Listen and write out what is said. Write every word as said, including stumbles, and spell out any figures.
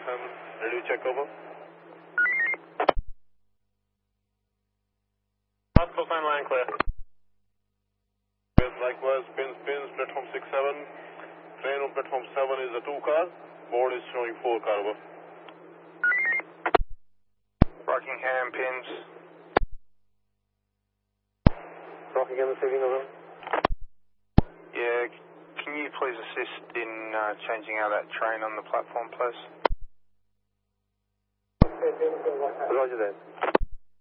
station, ready to check over. Last cosine line clear. Yes, likewise, pins, pins, platform six seven. Train on platform seven is a two car. Board is showing four car over. Rockingham pins. Rockingham receiving over. Yeah, can you please assist in uh, changing out that train on the platform, please? Roger that.